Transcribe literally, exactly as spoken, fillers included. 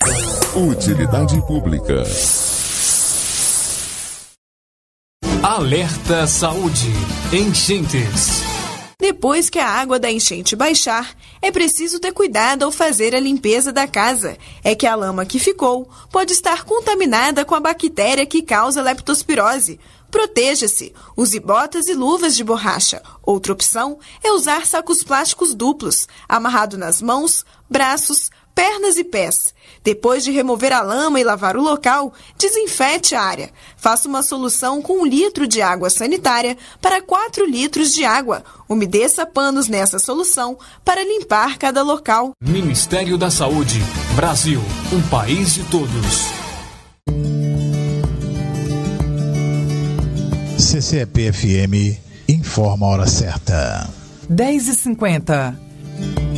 Utilidade pública. Alerta Saúde. Enchentes. Depois que a água da enchente baixar, é preciso ter cuidado ao fazer a limpeza da casa. É que a lama que ficou pode estar contaminada com a bactéria que causa leptospirose. Proteja-se. Use botas e luvas de borracha. Outra opção é usar sacos plásticos duplos, amarrado nas mãos, braços, pernas e pés. Depois de remover a lama e lavar o local, desinfete a área. Faça uma solução com um litro de água sanitária para quatro litros de água. Umedeça panos nessa solução para limpar cada local. Ministério da Saúde. Brasil, um país de todos. C C E P F M informa a hora certa. dez e cinquenta.